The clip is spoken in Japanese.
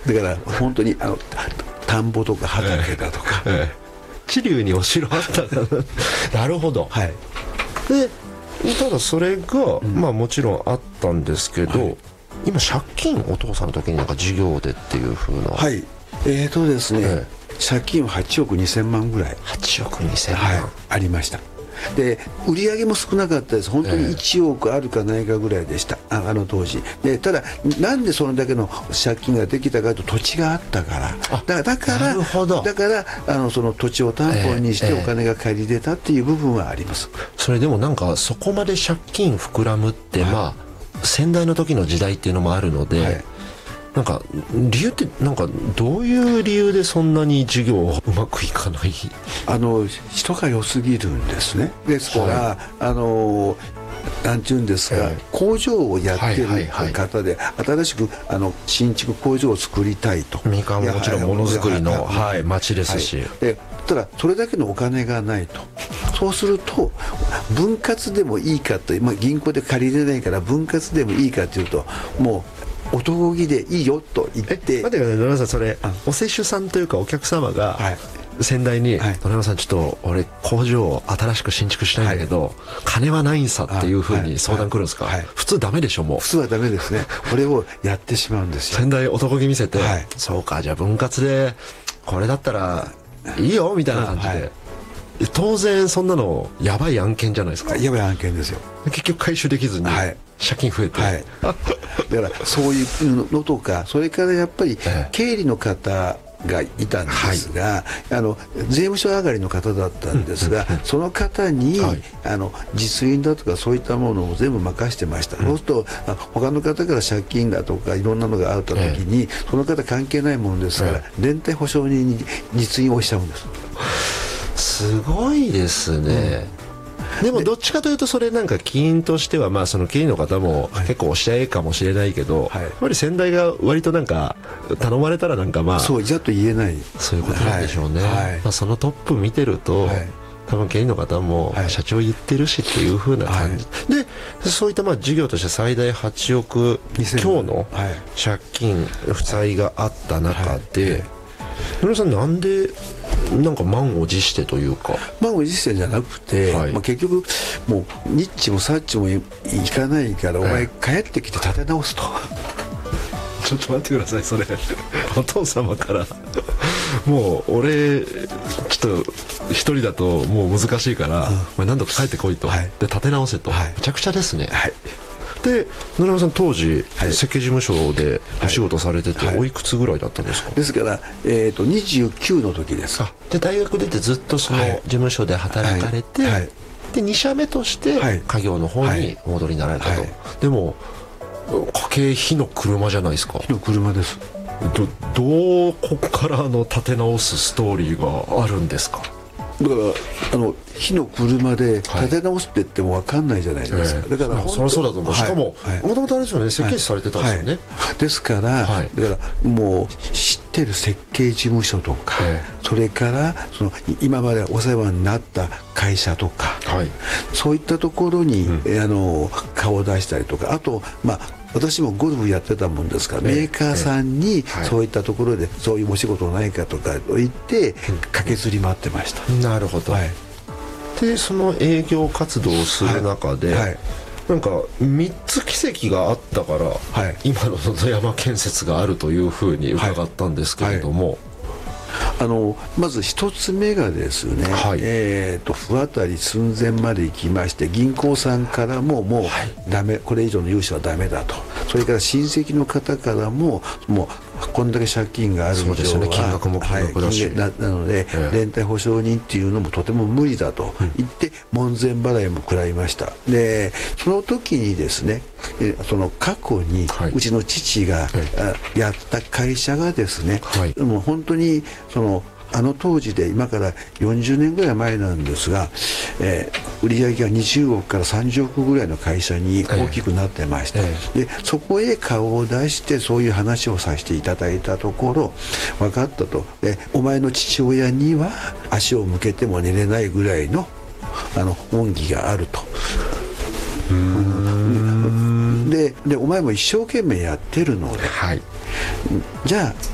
だから本当に田んぼとか畑だとか、 知立にお城あったからなるほど、 はい、 でただそれが、まあもちろんあったんですけど、はい、今借金お父さんの時になんか事業でっていう風な、 はい、ですね、借金は8億2000万ぐらい、 8億2000万、 はい、ありました。で売り上げも少なかったです。本当に1億あるかないかぐらいでした、あの当時で。ただなんでそれだけの借金ができたかというと、土地があったから、だからその土地を担保にしてお金が借りれたっていう部分はあります。 それでもなんかそこまで借金膨らむって、まあ先代の時の時代っていうのもあるので、はい、なんか理由ってなんかどういう理由でそんなに事業うまくいかない？ 人が良すぎるんですね。ですから、はい、なんていうんですか、工場をやってる方で、新しく新築工場を作りたいと。 三河ももちろんものづくりの、はい、町ですし、はい、 でただそれだけのお金がないと。そうすると分割でもいいかと、まあ、銀行で借りれないから分割でもいいかというと、もう男気でいいよと言って。 待ってください、野々さん、それお施主さんというかお客様が、はい、先代に、はい、野々さんちょっと俺工場を新しく新築したいんだけど、はい、金はないんさっていうふうに相談来るんですか？はいはい、普通ダメでしょ。もう普通はダメですね。これをやってしまうんですよ。 先代男気見せて、はい、そうか、じゃあ分割でこれだったらいいよみたいな感じで、はい、当然そんなのやばい案件じゃないですか。 やばい案件ですよ。 結局回収できずに、はい、借金増えて、はい、 だからそういうのとか、それからやっぱり経理の方がいたんですが、はい、税務署上がりの方だったんですが、その方に、はい、実印だとかそういったものを全部任してました。そうすると他の方から借金だとかいろんなのがあった時に、その方関係ないものですから、連帯保証人に実印をしちゃうんです。 すごいですね。でもどっちかというとそれなんか起因としては、まあその経理の方も結構おしゃれかもしれないけど、はい、やっぱり先代が割となんか頼まれたらなんかまあそうじゃと言えない、 そういうことなんでしょうね。はいはい、まあ、そのトップ見てると、はい、多分経理の方も社長言ってるしっていう風な感じ、はい、でそういったまあ事業として最大8億強の借金負債があった中で、野呂さんなんでなんか満を持してというか、 満を持してじゃなくて、はい、まあ、結局もうニッチもサッチもいかないから、お前帰ってきて立て直すと。 ちょっと待ってください、それお父様からもう俺ちょっと一人だともう難しいから、お前何度か帰ってこいと、はい、で立て直せと、はい、めちゃくちゃですね。はい、で野々さん当時、はい、設計事務所でお仕事されてて、はい、おいくつぐらいだったんですか？ ですから、29の時です。 で大学出てずっとその事務所で働かれて、はいはい、で2社目として家業の方にお戻りになられたと、はいはい、でも家計火の車じゃないですか。 火の車です。 どこから立て直すストーリーがあるんですか？ だから火の車で立て直すって言っても分かんないじゃないですか。だからそりゃそうだと思う。しかももともとあれですよね、設計士されてたんですよね。はいはい、ですから、だからもう知ってる設計事務所とか、それから今までお世話になった会社とか、はい、そういったところに、顔を出したりとか、あとまあ私もゴルフやってたもんですから、メーカーさんにそういったところでそういうお仕事ないかとか言って駆けずり回ってました。 なるほど。はい、でその営業活動をする中で、はいはい、なんか3つ奇跡があったから、はい、今の野々山建設があるというふうに伺ったんですけれども、 まず一つ目がですね、はい、不当たり寸前まで行きまして、銀行さんからももうダメ、これ以上の融資はダメだと、それから親戚の方からももうこんだけ借金がある以上は、そうですね、金額も金額だし、なので、連帯保証人っていうのもとても無理だと言って、門前払いも食らいました。でその時にですね、その過去にうちの父がやった会社がですね、もう本当に当時で今から40年ぐらい前なんですが、売上が20億から30億ぐらいの会社に大きくなってました。でそこへ顔を出してそういう話をさせていただいたところ、分かったと。お前の父親には足を向けても寝れないぐらいの恩義があると。でお前も一生懸命やってるので、はい、じゃあ